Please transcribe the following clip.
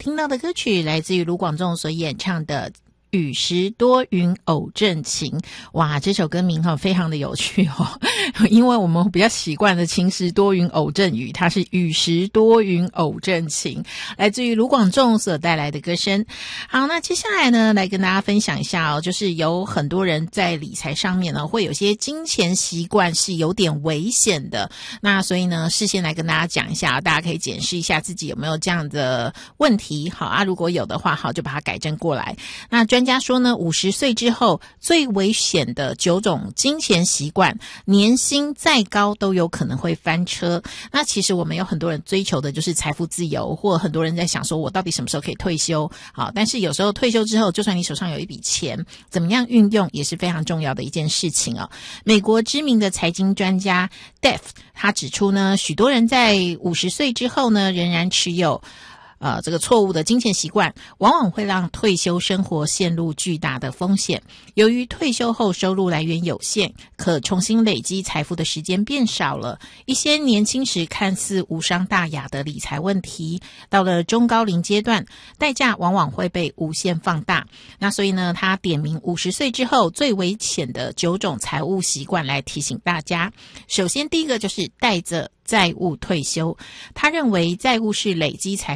听到的歌曲来自于卢广仲所演唱的雨时多云偶阵晴。哇，这首歌名非常的有趣因为我们比较习惯的晴时多云偶阵雨，它是雨时多云偶阵晴，来自于卢广仲所带来的歌声。好，那接下来呢，来跟大家分享一下就是有很多人在理财上面呢，会有些金钱习惯是有点危险的。那所以呢，事先来跟大家讲一下，大家可以检视一下自己有没有这样的问题。好啊，如果有的话，好，就把它改正过来。那专家说呢，50岁之后最危险的9种金钱习惯，年薪再高都有可能会翻车。那其实我们有很多人追求的就是财富自由，或很多人在想说我到底什么时候可以退休。好，但是有时候退休之后，就算你手上有一笔钱，怎么样运用也是非常重要的一件事情美国知名的财经专家 Def 他指出呢，许多人在50岁之后呢，仍然持有这个错误的金钱习惯，往往会让退休生活陷入巨大的风险。由于退休后收入来源有限，可重新累积财富的时间变少了，一些年轻时看似无伤大雅的理财问题，到了中高龄阶段，代价往往会被无限放大。那所以呢，他点名50岁之后最危险的9种财务习惯来提醒大家。首先第一个就是带着债务退休。他认为债务是累积财